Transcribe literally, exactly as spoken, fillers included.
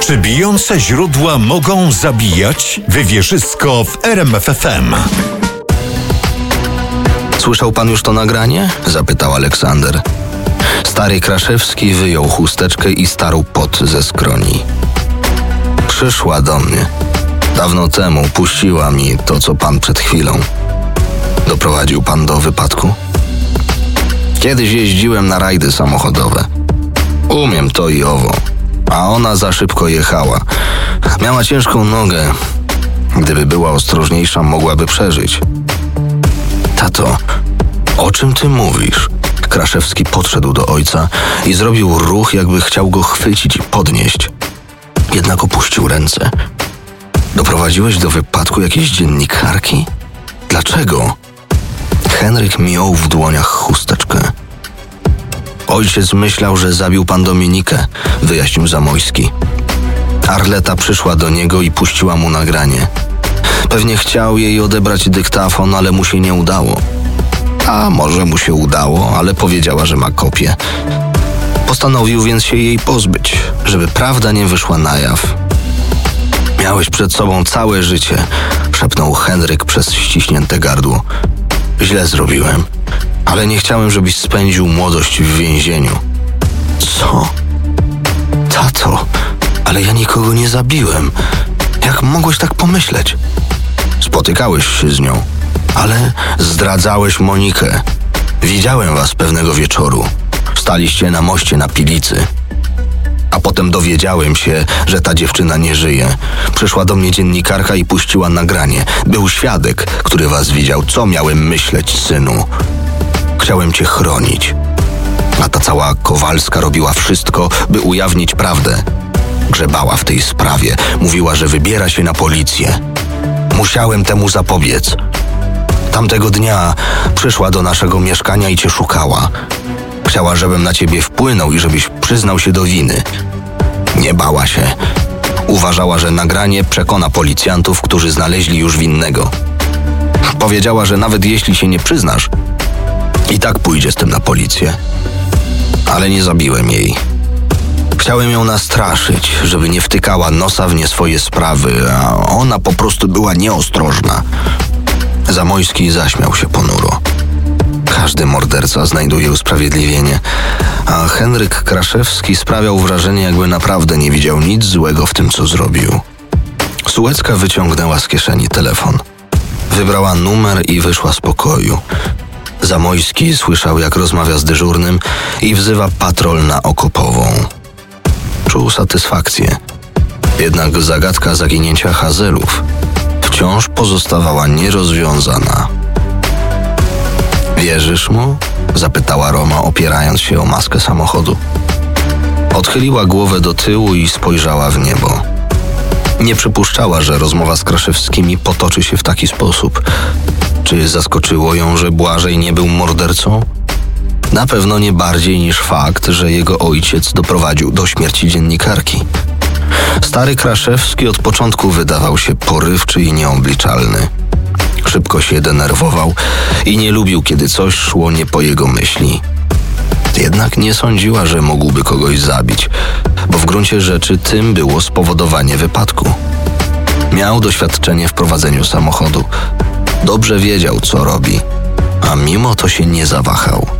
Czy bijące źródła mogą zabijać? Wywierzysko w R M F F M. Słyszał pan już to nagranie? Zapytał Aleksander. Stary Kraszewski wyjął chusteczkę i starł pot ze skroni. Przyszła do mnie. Dawno temu puściła mi to, co pan przed chwilą. Doprowadził pan do wypadku? Kiedyś jeździłem na rajdy samochodowe. Umiem to i owo. A ona za szybko jechała. Miała ciężką nogę. Gdyby była ostrożniejsza, mogłaby przeżyć. Tato, o czym ty mówisz? Kraszewski podszedł do ojca i zrobił ruch, jakby chciał go chwycić i podnieść. Jednak opuścił ręce. Doprowadziłeś do wypadku jakiejś dziennikarki? Dlaczego? Henryk miał w dłoniach chusteczkę. Ojciec myślał, że zabił pan Dominikę, wyjaśnił Zamojski. Arleta przyszła do niego i puściła mu nagranie. Pewnie chciał jej odebrać dyktafon, ale mu się nie udało. A może mu się udało, ale powiedziała, że ma kopię. Postanowił więc się jej pozbyć, żeby prawda nie wyszła na jaw. Miałeś przed sobą całe życie, szepnął Henryk przez ściśnięte gardło. Źle zrobiłem, ale nie chciałem, żebyś spędził młodość w więzieniu. Co? Tato, ale ja nikogo nie zabiłem. Jak mogłeś tak pomyśleć? Spotykałeś się z nią, ale zdradzałeś Monikę. Widziałem was pewnego wieczoru. Staliście na moście na Pilicy. A potem dowiedziałem się, że ta dziewczyna nie żyje. Przyszła do mnie dziennikarka i puściła nagranie. Był świadek, który was widział. Co miałem myśleć, synu? Chciałem cię chronić. A ta cała Kowalska robiła wszystko, by ujawnić prawdę. Grzebała w tej sprawie. Mówiła, że wybiera się na policję. Musiałem temu zapobiec. Tamtego dnia przyszła do naszego mieszkania i cię szukała. Chciała, żebym na ciebie wpłynął i żebyś przyznał się do winy. Nie bała się. Uważała, że nagranie przekona policjantów, którzy znaleźli już winnego. Powiedziała, że nawet jeśli się nie przyznasz, i tak pójdzie z tym na policję. Ale nie zabiłem jej. Chciałem ją nastraszyć, żeby nie wtykała nosa w nie swoje sprawy, a ona po prostu była nieostrożna. Zamojski zaśmiał się ponuro. Każdy morderca znajduje usprawiedliwienie, a Henryk Kraszewski sprawiał wrażenie, jakby naprawdę nie widział nic złego w tym, co zrobił. Sułecka wyciągnęła z kieszeni telefon. Wybrała numer i wyszła z pokoju. Zamojski słyszał, jak rozmawia z dyżurnym i wzywa patrol na Okopową. Czuł satysfakcję. Jednak zagadka zaginięcia Hazelów wciąż pozostawała nierozwiązana. Wierzysz mu? Zapytała Roma, opierając się o maskę samochodu. Odchyliła głowę do tyłu i spojrzała w niebo. Nie przypuszczała, że rozmowa z Kraszewskimi potoczy się w taki sposób. Czy zaskoczyło ją, że Błażej nie był mordercą? Na pewno nie bardziej niż fakt, że jego ojciec doprowadził do śmierci dziennikarki. Stary Kraszewski od początku wydawał się porywczy i nieobliczalny. Szybko się denerwował i nie lubił, kiedy coś szło nie po jego myśli. Jednak nie sądziła, że mógłby kogoś zabić, bo w gruncie rzeczy tym było spowodowanie wypadku. Miał doświadczenie w prowadzeniu samochodu. Dobrze wiedział, co robi, a mimo to się nie zawahał.